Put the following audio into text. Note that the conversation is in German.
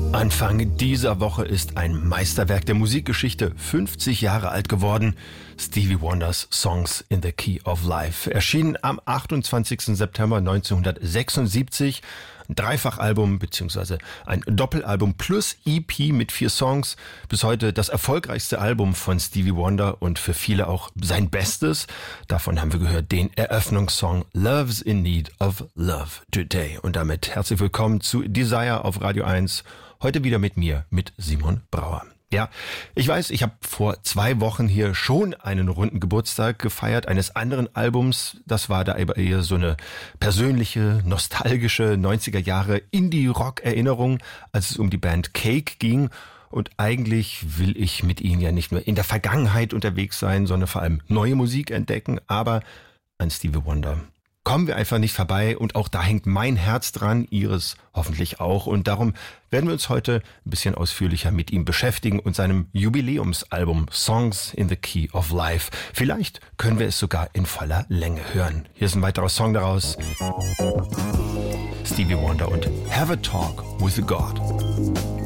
Anfang dieser Woche ist ein Meisterwerk der Musikgeschichte 50 Jahre alt geworden. Stevie Wonders Songs in the Key of Life. Erschienen am 28. September 1976. Ein Dreifachalbum bzw. ein Doppelalbum plus EP mit 4 Songs. Bis heute das erfolgreichste Album von Stevie Wonder und für viele auch sein Bestes. Davon haben wir gehört den Eröffnungssong Love's in Need of Love Today. Und damit herzlich willkommen zu Desire auf Radio 1. Heute wieder mit mir, mit Simon Brauer. Ja, ich weiß, ich habe vor 2 Wochen hier schon einen runden Geburtstag gefeiert eines anderen Albums. Das war da aber eher so eine persönliche, nostalgische 90er Jahre Indie-Rock-Erinnerung, als es um die Band Cake ging. Und eigentlich will ich mit Ihnen ja nicht nur in der Vergangenheit unterwegs sein, sondern vor allem neue Musik entdecken. Aber an Stevie Wonder kommen wir einfach nicht vorbei und auch da hängt mein Herz dran, Ihres hoffentlich auch. Und darum werden wir uns heute ein bisschen ausführlicher mit ihm beschäftigen und seinem Jubiläumsalbum Songs in the Key of Life. Vielleicht können wir es sogar in voller Länge hören. Hier ist ein weiterer Song daraus. Stevie Wonder und Have a Talk with God.